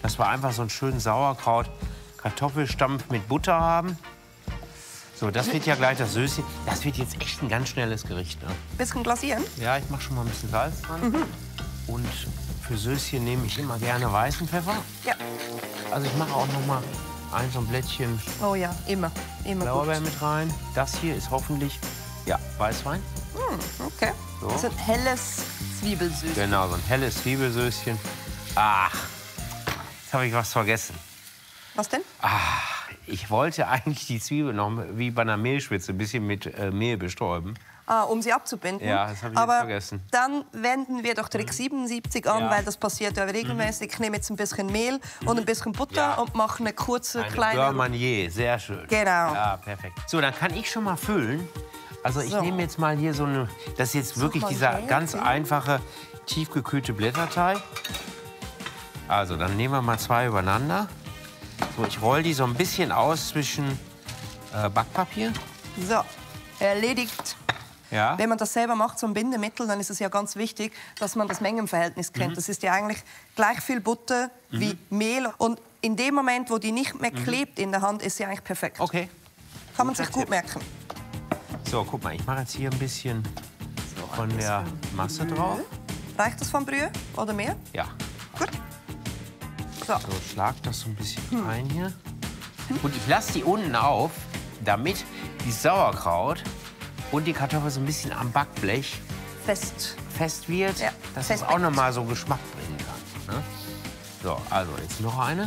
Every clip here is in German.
dass wir einfach so einen schönen Sauerkraut-Kartoffelstampf mit Butter haben. So, das wird ja gleich das Söschen. Das wird jetzt echt ein ganz schnelles Gericht. Ne? Bisschen glasieren? Ja, ich mache schon mal ein bisschen Salz dran. Und für Söschen nehme ich immer gerne weißen Pfeffer. Ja. Also ich mache auch noch mal so ein Blättchen Oh ja, immer Blaubeer gut. mit rein. Das hier ist hoffentlich, ja, Weißwein. Okay. So. Das ist ein helles Zwiebelsüß. Genau, so ein helles Zwiebelsöschen. Ach, jetzt habe ich was vergessen. Was denn? Ich wollte eigentlich die Zwiebel noch wie bei einer Mehlschwitze ein bisschen mit Mehl bestäuben. Um sie abzubinden. Ja, das habe ich jetzt vergessen. Dann wenden wir doch Trick 77 an, Ja. weil das passiert ja regelmäßig. Ich nehme jetzt ein bisschen Mehl und ein bisschen Butter Ja. und mache eine kurze, Eine kleine... Beurre Manier, sehr schön. Genau. Ja, perfekt. So, dann kann ich schon mal füllen. Also ich So. nehme jetzt mal hier so eine, das ist jetzt wirklich mal dieser her, ganz ja. einfache, tiefgekühlte Blätterteig. Also dann nehmen wir mal 2 übereinander. So, ich roll die so ein bisschen aus zwischen Backpapier. So, erledigt. Ja. Wenn man das selber macht, so ein Bindemittel, dann ist es ja ganz wichtig, dass man das Mengenverhältnis kennt. Das ist ja eigentlich gleich viel Butter wie Mehl. Und in dem Moment, wo die nicht mehr klebt in der Hand, ist sie eigentlich perfekt. Okay. Kann man sich Guter gut merken. So, guck mal, ich mache jetzt hier ein bisschen von der Masse drauf. Reicht das vom Brühe oder mehr? Ja. Gut. So. So, schlag das so ein bisschen rein hier. Und ich lasse die unten auf, damit die Sauerkraut und die Kartoffel so ein bisschen am Backblech fest wird, Ja, dass das auch noch mal so Geschmack bringen kann. Ne? So, also jetzt noch eine.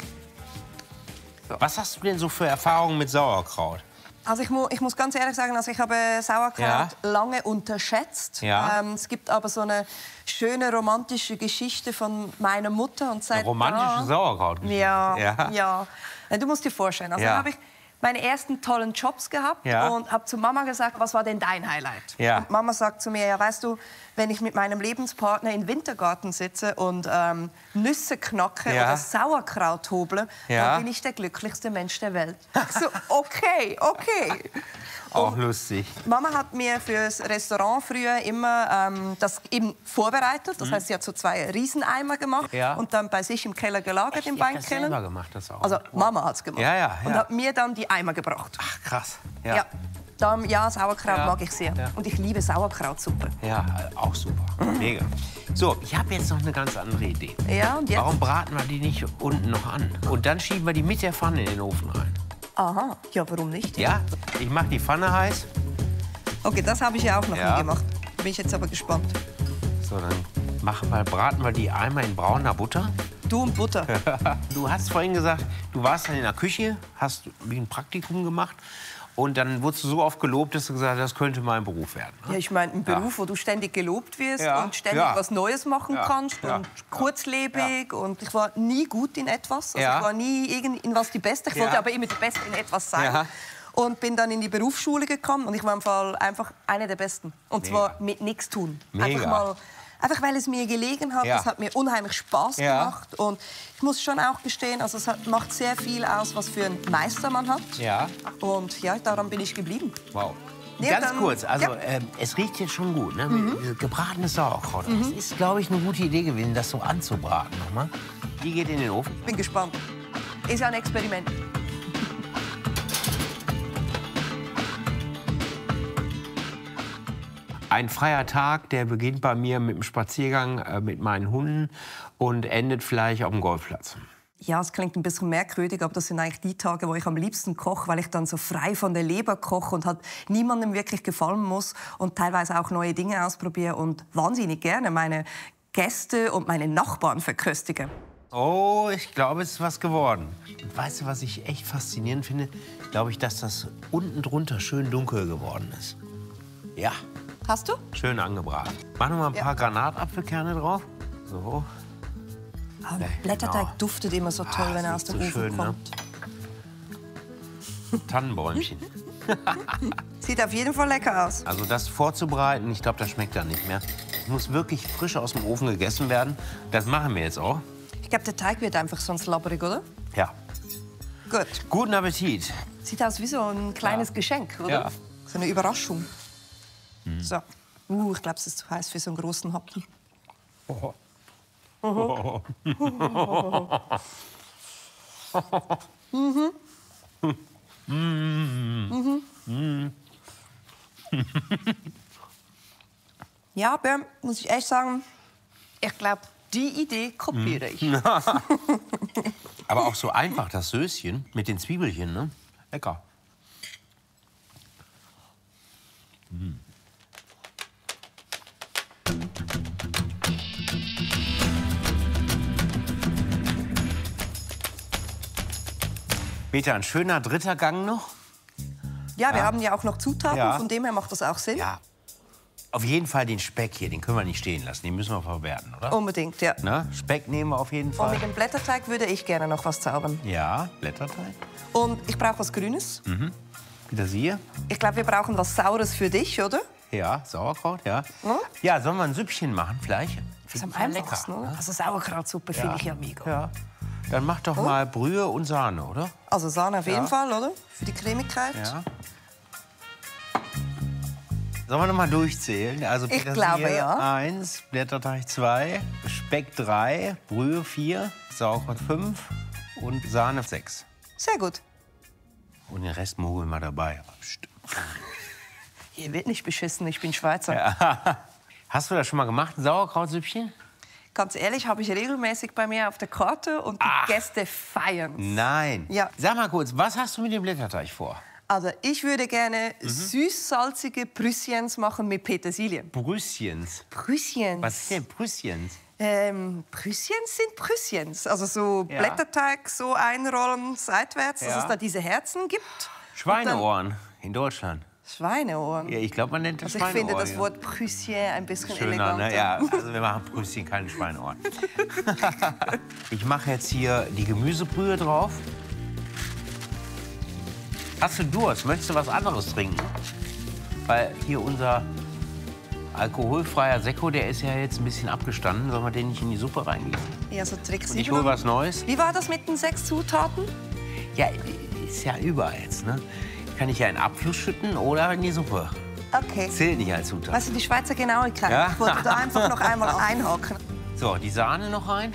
So. Was hast du denn so für Erfahrungen mit Sauerkraut? Also ich muss ganz ehrlich sagen, also ich habe Sauerkraut Ja. lange unterschätzt. Ja. Es gibt aber so eine schöne romantische Geschichte von meiner Mutter. Und seit Romantische Sauerkraut. Ja, Ja. ja. Du musst dir vorstellen, also Ja. dann habe ich meine ersten tollen Jobs gehabt Ja. und habe zu Mama gesagt, was war denn dein Highlight? Ja. Und Mama sagt zu mir, ja, weißt du, wenn ich mit meinem Lebenspartner im Wintergarten sitze und Nüsse knacke Ja. oder Sauerkraut hoble, Ja. dann bin ich der glücklichste Mensch der Welt. Ich so, okay. Auch lustig. Mama hat mir fürs Restaurant früher immer das eben vorbereitet. Das heißt, sie hat so 2 Rieseneimer gemacht Ja. und dann bei sich im Keller gelagert, im Ich hab das selber Weinkeller. gemacht, das auch. Also Mama hat es gemacht. Ja. Und hat mir dann die Eimer gebracht. Ach, krass. Ja. Dann, ja, Sauerkraut Ja. mag ich sehr. Ja. Und ich liebe Sauerkrautsuppe. Ja, auch super. Mega. So, ich habe jetzt noch eine ganz andere Idee. Ja, und jetzt? Warum braten wir die nicht unten noch an? Und dann schieben wir die mit der Pfanne in den Ofen rein. Aha, ja, warum nicht? Ja? Ich mache die Pfanne heiß. Okay, das habe ich ja auch noch Ja. nie gemacht. Bin ich jetzt aber gespannt. So, dann braten wir die einmal in brauner Butter. Du und Butter. Du hast vorhin gesagt, du warst dann in der Küche, hast wie ein Praktikum gemacht. Und dann wurdest du so oft gelobt, dass du gesagt hast, das könnte mein Beruf werden. Ne? Ja, ich meine, ein Beruf, wo du ständig gelobt wirst Ja. und ständig Ja. was Neues machen Ja. kannst Ja. und kurzlebig. Und ich war nie gut in etwas. Also Ja. ich war nie in was die Beste. Ich wollte Ja. aber immer die Beste in etwas sein. Ja. Und bin dann in die Berufsschule gekommen und ich war im Fall einfach eine der Besten. Und zwar Mega. mit nichts tun. Mega. Einfach weil es mir gelegen hat, Ja. das hat mir unheimlich Spaß Ja. gemacht. Und ich muss schon auch gestehen, also macht sehr viel aus, was für einen Meister man hat. Ja. Und ja, daran bin ich geblieben. Wow. Nee, Ganz dann- kurz, also ja. es riecht jetzt schon gut, ne? Gebratenes Sauerkraut. Das ist, glaube ich, eine gute Idee gewesen, das so anzubraten nochmal. Die geht in den Ofen. Bin gespannt. Ist ja ein Experiment. Ein freier Tag, der beginnt bei mir mit dem Spaziergang mit meinen Hunden und endet vielleicht auf dem Golfplatz. Ja, es klingt ein bisschen merkwürdig, aber das sind eigentlich die Tage, wo ich am liebsten koche, weil ich dann so frei von der Leber koche und halt niemandem wirklich gefallen muss und teilweise auch neue Dinge ausprobiere und wahnsinnig gerne meine Gäste und meine Nachbarn verköstige. Oh, ich glaube, es ist was geworden. Und weißt du, was ich echt faszinierend finde? Glaube ich, dass das unten drunter schön dunkel geworden ist. Ja, Hast du? schön angebraten. Mach noch mal ein paar Granatapfelkerne drauf. So. Blätterteig genau. duftet immer so toll, wenn er aus das dem riecht so Ofen schön, ne? kommt. Tannenbäumchen. Sieht auf jeden Fall lecker aus. Also das vorzubereiten, ich glaube, das schmeckt dann nicht mehr. Es muss wirklich frisch aus dem Ofen gegessen werden. Das machen wir jetzt auch. Ich glaube, der Teig wird einfach sonst labberig, oder? Ja. Gut. Guten Appetit. Sieht aus wie so ein kleines Geschenk, oder? Ja. So eine Überraschung. So. Ich glaube, es ist zu heiß für so einen großen Happen. Oh. Ja, Björn, muss ich echt sagen, ich glaube, die Idee kopiere ich. Aber auch so einfach, das Söschen mit den Zwiebelchen, ne? Lecker. Peter, ein schöner dritter Gang noch. Ja, wir haben ja auch noch Zutaten, Ja. von dem her macht das auch Sinn. Ja. Auf jeden Fall den Speck hier, den können wir nicht stehen lassen. Den müssen wir verwerten, oder? Unbedingt, ja. Na, Speck nehmen wir auf jeden Und Fall. mit dem Blätterteig würde ich gerne noch was zaubern. Ja, Blätterteig. Und ich brauche was Grünes. Petersilie. Ich glaube, wir brauchen was Saures für dich, oder? Ja, Sauerkraut, ja. Hm? Ja, sollen wir ein Süppchen machen vielleicht? Das ist am Voll einfachsten, lecker, oder? ne? Also Sauerkrautsuppe finde ich ja mega. Ja. Dann mach doch mal Brühe und Sahne, oder? Also Sahne auf jeden Ja. Fall, oder? Für die Cremigkeit. Ja. Sollen wir noch mal durchzählen? Also Ich Petersilie glaube, ja. 1, Blätterteig 2, Speck 3, Brühe 4, Sauerkraut 5 und Sahne 6. Sehr gut. Und den Rest mogeln wir dabei. Hier wird nicht beschissen, ich bin Schweizer. Hast du das schon mal gemacht, ein Sauerkrautsüppchen? Ganz ehrlich, habe ich regelmäßig bei mir auf der Karte und die Gäste feiern. Nein. Ja. Sag mal kurz, was hast du mit dem Blätterteig vor? Also ich würde gerne süß-salzige Prüsschens machen mit Petersilie. Brüsschens. Prüsschens? Was ist denn Brüsschens? Prüsschens sind Prüsschens. Also so Ja. Blätterteig so einrollen seitwärts, dass Ja. es da diese Herzen gibt. Schweineohren in Deutschland. Schweineohren. Ja, ich glaube, man nennt das Also ich finde Schweineohr. das Wort Prüsschen ein bisschen Schöner, eleganter. ne? Ja, also wir machen Brüsschen, keine Schweineohren. Ich mache jetzt hier die Gemüsebrühe drauf. Hast du Durst? Möchtest du was anderes trinken? Weil hier unser alkoholfreier Sekko, der ist ja jetzt ein bisschen abgestanden. Sollen wir den nicht in die Suppe reingießen? Ja, so Tricks. Und ich hole was Neues. Wie war das mit den 6 Zutaten? Ja, ist ja über jetzt, ne? Kann ich ja in Abfluss schütten oder in die Suppe. Okay. Zählt nicht als Zutat. Weißt du, die Schweizer Genauigkeit. Ja. Ich wollte da einfach noch einmal einhaken. So, die Sahne noch rein.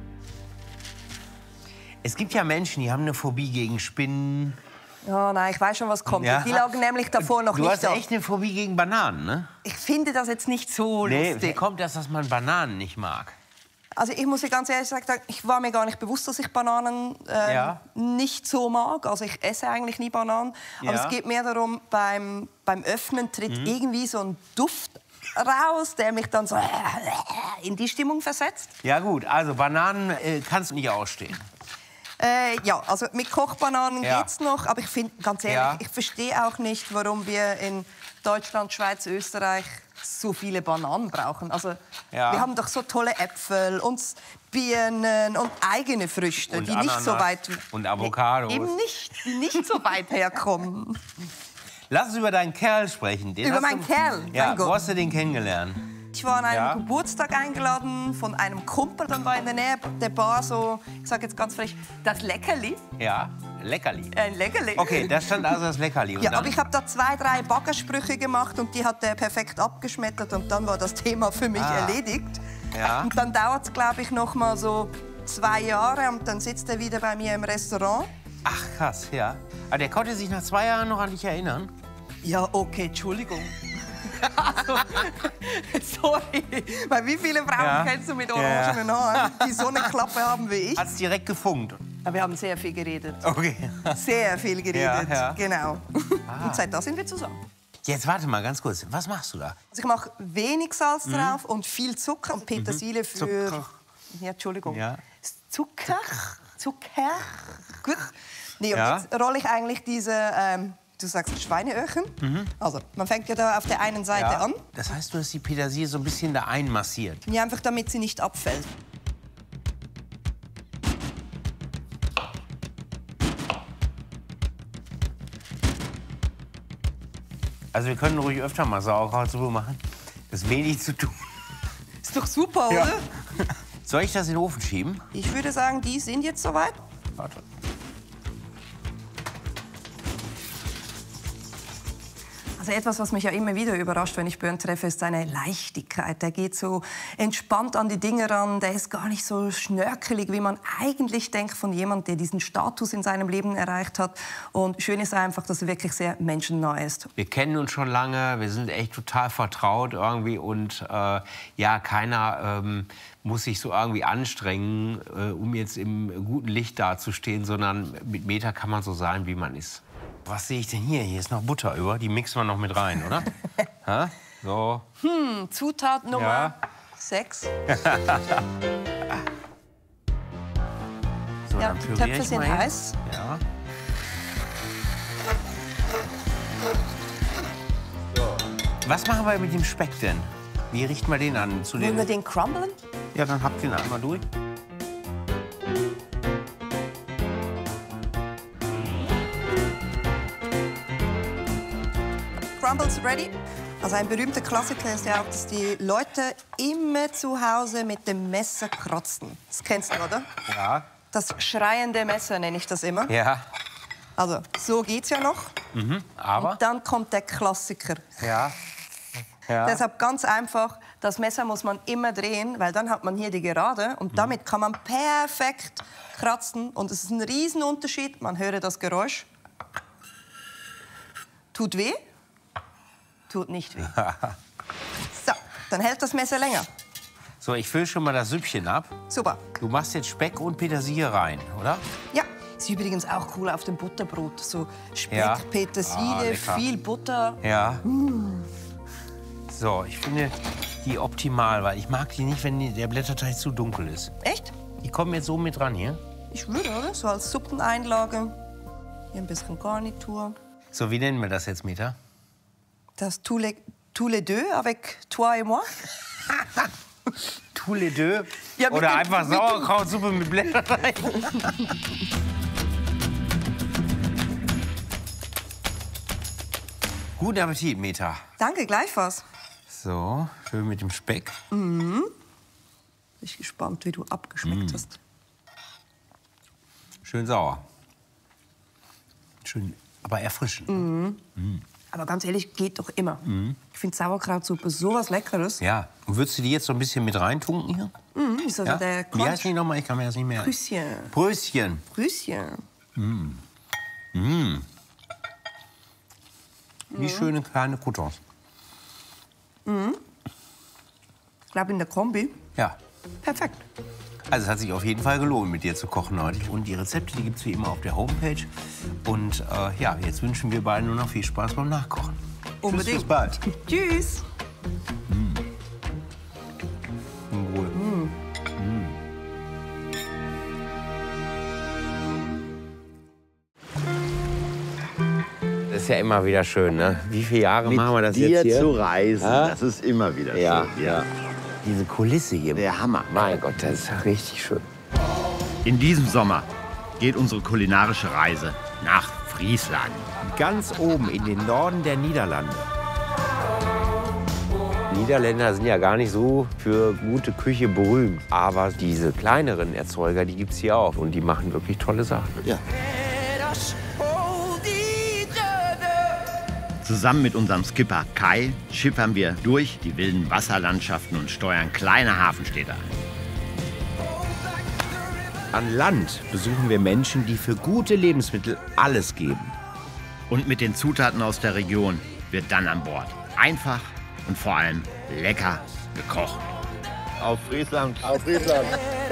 Es gibt ja Menschen, die haben eine Phobie gegen Spinnen. Ja, nein, ich weiß schon, was kommt. Ja. Die lagen nämlich davor noch Du nicht hast da. echt eine Phobie gegen Bananen, ne? Ich finde das jetzt nicht so Nee, wie lustig. kommt das, dass man Bananen nicht mag? Also ich muss dir ganz ehrlich sagen, ich war mir gar nicht bewusst, dass ich Bananen Ja. nicht so mag. Also ich esse eigentlich nie Bananen. Aber Ja. es geht mehr darum, beim Öffnen tritt irgendwie so ein Duft raus, der mich dann so in die Stimmung versetzt. Ja gut, also Bananen kannst du nicht ausstehen. Ja, also mit Kochbananen Ja. geht's noch. Aber ich finde, ganz ehrlich, Ja. ich verstehe auch nicht, warum wir in Deutschland, Schweiz, Österreich so viele Bananen brauchen. Also Ja. wir haben doch so tolle Äpfel und Birnen und eigene Früchte, Und die nicht so Ananas weit und Avocados. eben nicht, die nicht so weit herkommen. Lass uns über deinen Kerl sprechen. Den Über hast meinen du, Kerl? Ja, Mein wo Gott. hast du den kennengelernt? Ich war an einem Ja. Geburtstag eingeladen von einem Kumpel, dann war in der Nähe der Bar so, ich sage jetzt ganz frech, das Leckerli. Ja, Leckerli. Ein Leckerli. Okay, da stand also das Leckerli. Und Ja, dann, aber ich habe da 2, 3 Baggersprüche gemacht und die hat er perfekt abgeschmettert und dann war das Thema für mich erledigt. Ja. Und dann dauert es, glaube ich, noch mal so 2 Jahre und dann sitzt er wieder bei mir im Restaurant. Ach krass, ja. Aber der konnte sich nach 2 Jahren noch an dich erinnern? Ja, okay, Entschuldigung. Also, sorry, weil wie viele Frauen Ja. kennst du mit orangenen Haaren, die so eine Klappe haben wie ich? Hat's direkt gefunkt? Ja, wir haben sehr viel geredet. Okay. Sehr viel geredet, Ja, ja. genau. Und seit da sind wir zusammen. Jetzt warte mal ganz kurz. Was machst du da? Also ich mache wenig Salz drauf und viel Zucker und Petersilie für... Zucker. Ja, Entschuldigung. Ja. Zucker. Zucker. Gut. Nee, und Ja. jetzt rolle ich eigentlich diese, du sagst Schweineöhrchen. Also man fängt ja da auf der einen Seite an. Das heißt, du hast die Petersilie so ein bisschen da einmassiert. Ja, einfach damit sie nicht abfällt. Also wir können ruhig öfter mal Sauerkrautsuppe machen. Das ist wenig zu tun. Ist doch super, Ja. oder? Soll ich das in den Ofen schieben? Ich würde sagen, die sind jetzt soweit. Warte. Also etwas, was mich ja immer wieder überrascht, wenn ich Björn treffe, ist seine Leichtigkeit. Der geht so entspannt an die Dinge ran. Der ist gar nicht so schnörkelig, wie man eigentlich denkt von jemandem, der diesen Status in seinem Leben erreicht hat. Und schön ist einfach, dass er wirklich sehr menschennah ist. Wir kennen uns schon lange, wir sind echt total vertraut irgendwie und ja, keiner muss sich so irgendwie anstrengen, um jetzt im guten Licht dazustehen, sondern mit Meta kann man so sein, wie man ist. Was sehe ich denn hier? Hier ist noch Butter über. Die mixen wir noch mit rein, oder? Ha? So. Zutat Nummer 6. So, Ja, dann die püriere Töpfe ich sind mal hier. heiß. Ja. Was machen wir mit dem Speck denn? Wie richten wir den an? Wollen wir den crumblen? Ja, dann habt ihr ihn einmal durch. Crumbles ready. Also ein berühmter Klassiker ist ja auch, dass die Leute immer zu Hause mit dem Messer kratzen. Das kennst du, oder? Ja. Das schreiende Messer nenne ich das immer. Ja. Also, so geht's ja noch. Aber? Und dann kommt der Klassiker. Ja. Ja. Deshalb ganz einfach, das Messer muss man immer drehen, weil dann hat man hier die Gerade und damit kann man perfekt kratzen. Und es ist ein Riesenunterschied. Man höre das Geräusch. Tut weh? Tut nicht weh. So, dann hält das Messer länger. So, ich fülle schon mal das Süppchen ab. Super. Du machst jetzt Speck und Petersilie rein, oder? Ja, ist übrigens auch cool auf dem Butterbrot. So Speck, Ja. Petersilie, lecker. viel Butter. Ja. So, ich finde die optimal, weil ich mag die nicht, wenn der Blätterteig zu dunkel ist. Echt? Die kommen jetzt so mit dran hier. Ich würde, oder? So als Suppeneinlage. Hier ein bisschen Garnitur. So, wie nennen wir das jetzt, Meta? Das tous les deux avec toi et moi. Tous les deux? Ja, mit Oder dem- einfach mit dem- Sauerkrautsuppe mit Blätterteig? Guten Appetit, Meta. Danke, gleichfalls. So, schön mit dem Speck. Bin ich gespannt, wie du abgeschmeckt hast. Schön sauer. Schön, aber erfrischend. Aber ganz ehrlich, geht doch immer. Ich finde Sauerkrautsuppe sowas Leckeres. Ja. Und würdest du die jetzt so ein bisschen mit reintunken hier? Ist also Ja? der Wie heißt die nochmal? Ich kann mir das nicht mehr... Prüsschen. Pröschen. Prüsschen. Wie schöne kleine Croutons. Ich glaube, in der Kombi. Ja. Perfekt. Also es hat sich auf jeden Fall gelohnt, mit dir zu kochen heute. Und die Rezepte, die gibt's wie immer auf der Homepage. Und ja, jetzt wünschen wir beiden nur noch viel Spaß beim Nachkochen. Unbedingt. Tschüss, bis bald. Tschüss. In Ruhe. Das ist ja immer wieder schön, ne? Wie viele Jahre machen wir das dir jetzt hier? zu reisen, Ja? das ist immer wieder Ja, schön. ja. Diese Kulisse hier. Der Hammer. Mein Gott, das ist ja richtig schön. In diesem Sommer geht unsere kulinarische Reise nach Friesland. Ganz oben in den Norden der Niederlande. Niederländer sind ja gar nicht so für gute Küche berühmt. Aber diese kleineren Erzeuger, die gibt's hier auch. Und die machen wirklich tolle Sachen. Ja. Zusammen mit unserem Skipper Kai schippern wir durch die wilden Wasserlandschaften und steuern kleine Hafenstädte ein. An Land besuchen wir Menschen, die für gute Lebensmittel alles geben. Und mit den Zutaten aus der Region wird dann an Bord einfach und vor allem lecker gekocht. Auf Friesland. Auf Friesland.